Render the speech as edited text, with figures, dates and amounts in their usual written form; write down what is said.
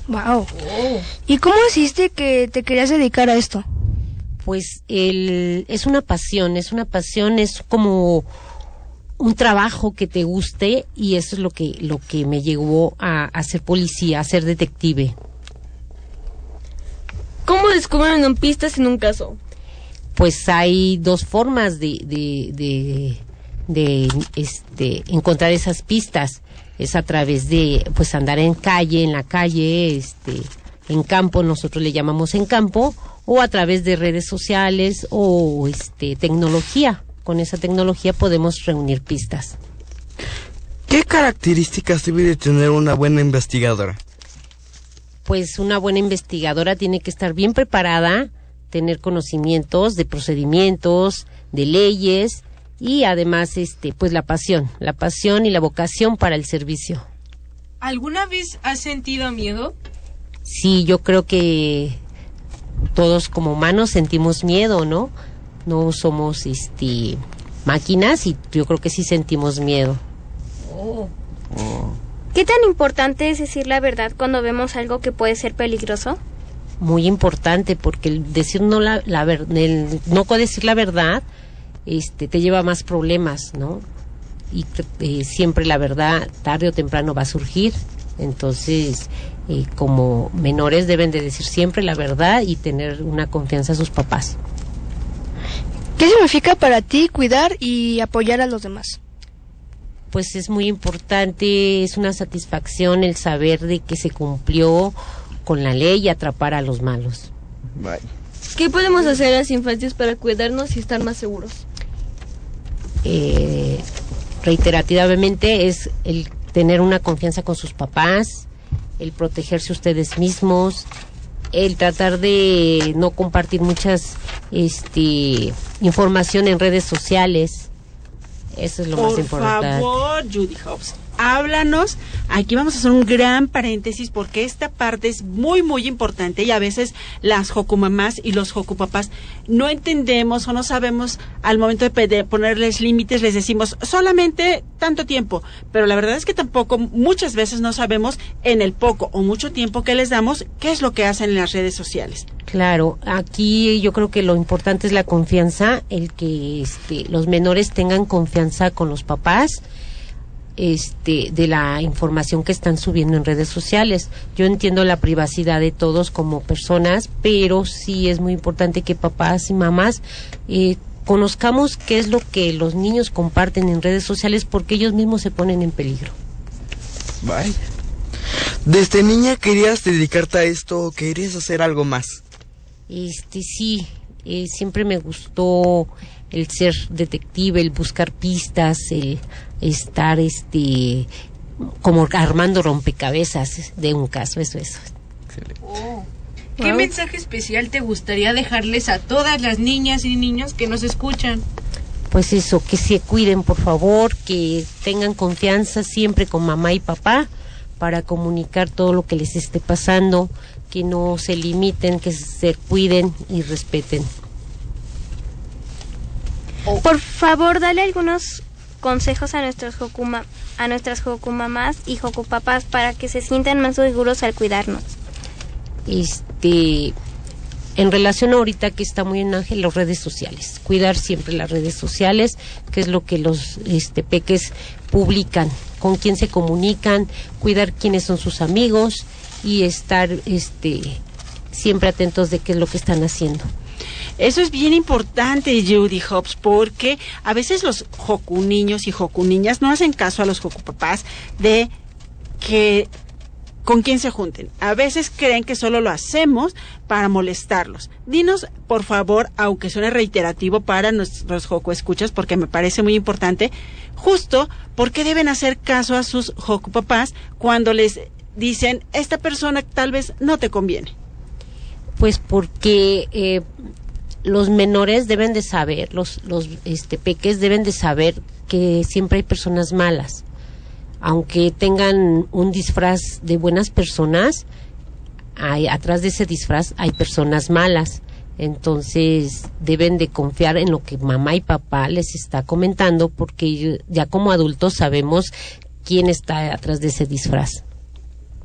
Wow. ¿Y cómo decidiste que te querías dedicar a esto? Pues es una pasión, es como un trabajo que te guste, y eso es lo que me llevó a ser policía, a ser detective. ¿Cómo descubren pistas en un caso? Pues hay dos formas de encontrar esas pistas. Es a través de pues andar en la calle, en campo, nosotros le llamamos en campo, o a través de redes sociales o tecnología. Con esa tecnología podemos reunir pistas. ¿Qué características debe de tener una buena investigadora? Pues una buena investigadora tiene que estar bien preparada, tener conocimientos de procedimientos, de leyes, y además pues la pasión y la vocación para el servicio. ¿Alguna vez has sentido miedo? Sí, yo creo que todos como humanos sentimos miedo, ¿no? No somos máquinas, y yo creo que sí sentimos miedo. ¿Qué tan importante es decir la verdad cuando vemos algo que puede ser peligroso? Muy importante, porque el decir no decir la verdad te lleva a más problemas, ¿no? Y siempre la verdad tarde o temprano va a surgir. Entonces, como menores deben de decir siempre la verdad y tener una confianza a sus papás. ¿Qué significa para ti cuidar y apoyar a los demás? Pues es muy importante, es una satisfacción el saber de que se cumplió con la ley y atrapar a los malos. Bye. ¿Qué podemos hacer las infancias para cuidarnos y estar más seguros? Reiterativamente es el tener una confianza con sus papás, el protegerse ustedes mismos, el tratar de no compartir muchas información en redes sociales. Eso es lo más importante. Por favor, Judy Hobbs, háblanos. Aquí vamos a hacer un gran paréntesis porque esta parte es muy, muy importante, y a veces las jocumamás y los jocupapás no entendemos o no sabemos al momento de ponerles límites. Les decimos solamente tanto tiempo, pero la verdad es que tampoco muchas veces no sabemos en el poco o mucho tiempo que les damos qué es lo que hacen en las redes sociales. Claro, aquí yo creo que lo importante es la confianza, el que los menores tengan confianza con los papás, de la información que están subiendo en redes sociales. Yo entiendo la privacidad de todos como personas, pero sí es muy importante que papás y mamás conozcamos qué es lo que los niños comparten en redes sociales, porque ellos mismos se ponen en peligro. Bye. ¿Desde niña querías dedicarte a esto o querías hacer algo más? Sí, siempre me gustó el ser detective, el buscar pistas, el estar como armando rompecabezas de un caso, eso. Excelente. ¿Qué mensaje especial te gustaría dejarles a todas las niñas y niños que nos escuchan? Pues eso, que se cuiden, por favor, que tengan confianza siempre con mamá y papá para comunicar todo lo que les esté pasando, que no se limiten, que se cuiden y respeten. Por favor, dale algunos consejos a nuestras jocumamás y jocupapás para que se sientan más seguros al cuidarnos. En relación ahorita que está muy en auge las redes sociales, cuidar siempre las redes sociales, que es lo que los peques publican, con quién se comunican, cuidar quiénes son sus amigos y estar siempre atentos de qué es lo que están haciendo. Eso es bien importante, Judy Hobbs, porque a veces los jocuniños y jocuniñas no hacen caso a los jocupapás de que con quién se junten. A veces creen que solo lo hacemos para molestarlos. Dinos, por favor, aunque suene reiterativo para nuestros jocoescuchas, porque me parece muy importante, justo por qué deben hacer caso a sus jocupapás cuando les dicen, esta persona tal vez no te conviene. Pues porque los menores deben de saber, los peques deben de saber que siempre hay personas malas. Aunque tengan un disfraz de buenas personas, atrás de ese disfraz hay personas malas. Entonces deben de confiar en lo que mamá y papá les está comentando, porque ya como adultos sabemos quién está atrás de ese disfraz.